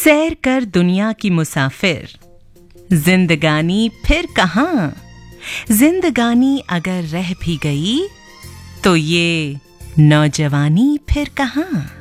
सैर कर दुनिया की मुसाफिर, जिंदगानी फिर कहाँ। जिंदगानी अगर रह भी गई तो ये नौजवानी फिर कहाँ।